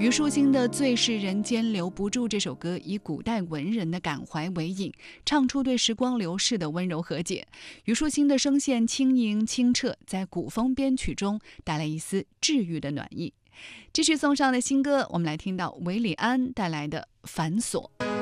虞书欣的《最是人间留不住》这首歌以古代文人的感怀为引，唱出对时光流逝的温柔和解。虞书欣的声线轻盈清澈，在古风编曲中带来一丝治愈的暖意。继续送上的新歌，我们来听到韦礼安带来的《繁琐》。